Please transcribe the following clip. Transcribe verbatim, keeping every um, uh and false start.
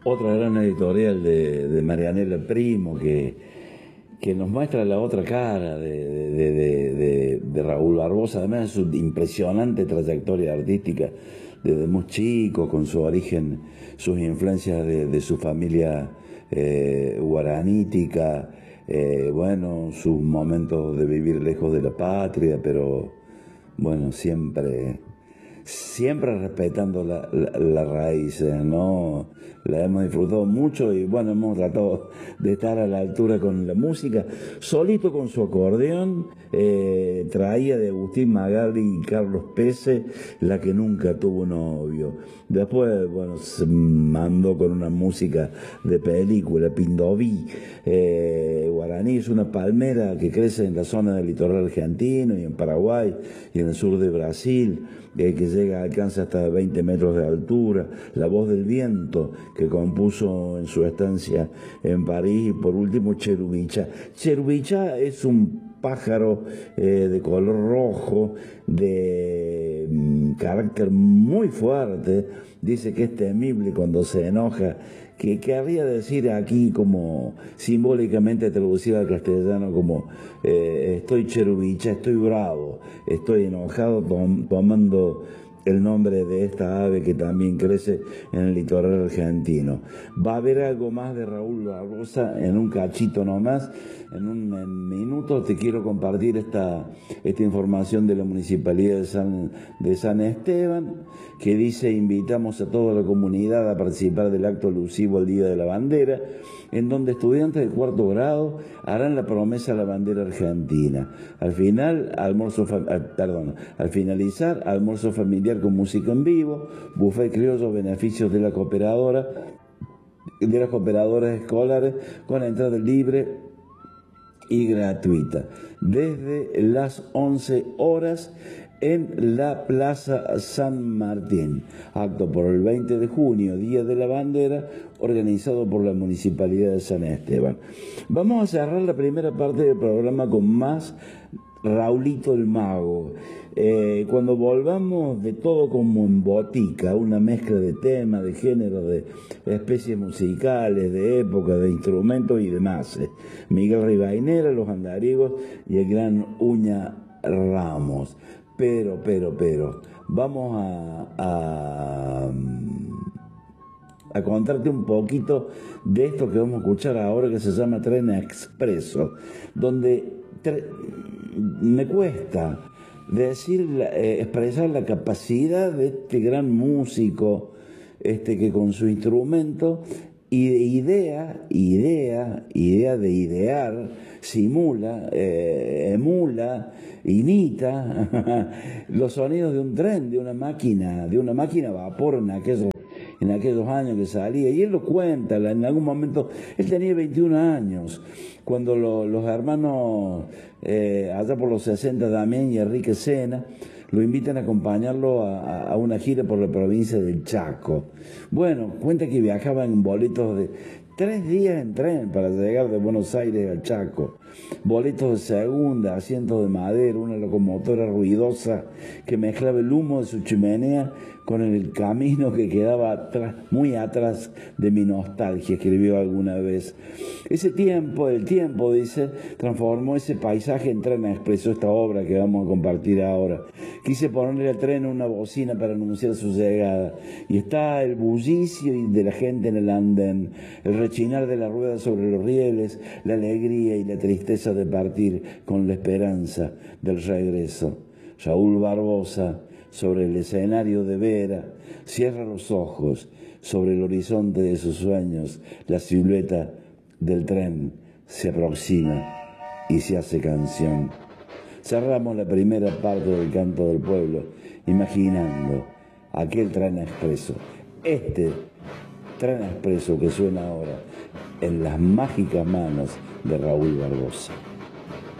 Otra gran editorial de, de Marianela Primo que, que nos muestra la otra cara de, de, de, de, de Raúl Barbosa, además de su impresionante trayectoria artística desde muy chico, con su origen, sus influencias de, de su familia eh, guaranítica, eh, bueno, sus momentos de vivir lejos de la patria, pero bueno, siempre, siempre respetando la, la, las raíces, ¿no? La hemos disfrutado mucho y bueno, hemos tratado de estar a la altura con la música. Solito con su acordeón, eh, traía de Agustín Magaldi y Carlos Pese, La que nunca tuvo novio. Después, bueno, se mandó con una música de película, Pindoví. Eh, guaraní es una palmera que crece en la zona del litoral argentino y en Paraguay y en el sur de Brasil, eh, que llega, alcanza hasta veinte metros de altura. La voz del viento, que compuso en su estancia en París. Y por último, Cherubicha. Cherubicha es un pájaro eh, de color rojo, de mm, carácter muy fuerte. Dice que es temible cuando se enoja, que querría decir aquí, como simbólicamente traducido al castellano, como eh, estoy cherubicha, estoy bravo, estoy enojado, tom tomando el nombre de esta ave que también crece en el litoral argentino. Va a haber algo más de Raúl Barbosa en un cachito nomás. En un en minuto te quiero compartir esta, esta información de la Municipalidad de San, de San Esteban, que dice: invitamos a toda la comunidad a participar del acto alusivo al Día de la Bandera, en donde estudiantes de cuarto grado harán la promesa a la bandera argentina. Al final, almuerzo, perdón, al finalizar, almuerzo familiar con música en vivo, buffet criollo, beneficios de la cooperadora, de las cooperadoras escolares, con entrada libre y gratuita, desde las once horas en la Plaza San Martín. Acto por el veinte de junio, Día de la Bandera, organizado por la Municipalidad de San Esteban. Vamos a cerrar la primera parte del programa con más Raulito el Mago. Eh, cuando volvamos, de todo como en botica, una mezcla de temas, de géneros, de especies musicales, de época, de instrumentos y demás. Eh. Miguel Rivainera, Los Andariegos y el gran Uña Ramos. Pero, pero, pero, vamos a, a, a contarte un poquito de esto que vamos a escuchar ahora, que se llama Tren Expreso, donde me cuesta decir, eh, expresar la capacidad de este gran músico, este que con su instrumento idea, idea, idea de idear, simula, eh, emula, imita los sonidos de un tren, de una máquina, de una máquina a vapor en aquellos, en aquellos años que salía. Y él lo cuenta, en algún momento, él tenía veintiún años, cuando lo, los hermanos, eh, allá por los sesenta, Damián y Enrique Sena, lo invitan a acompañarlo a, a una gira por la provincia del Chaco. Bueno, cuenta que viajaba en boletos de tres días en tren para llegar de Buenos Aires al Chaco. Boletos de segunda, asientos de madera, una locomotora ruidosa que mezclaba el humo de su chimenea con el camino que quedaba atrás, muy atrás de mi nostalgia, escribió alguna vez. Ese tiempo, el tiempo, dice, transformó ese paisaje en Tren Expreso, esta obra que vamos a compartir ahora. Quise ponerle al tren una bocina para anunciar su llegada, y está el bullicio de la gente en el andén, el rechinar de la rueda sobre los rieles, la alegría y la tristeza de partir con la esperanza del regreso. Raúl Barbosa, sobre el escenario de Vera, cierra los ojos. Sobre el horizonte de sus sueños, la silueta del tren se aproxima y se hace canción. Cerramos la primera parte del canto del pueblo, imaginando aquel tren expreso, este tren expreso que suena ahora en las mágicas manos de Raúl Barbosa.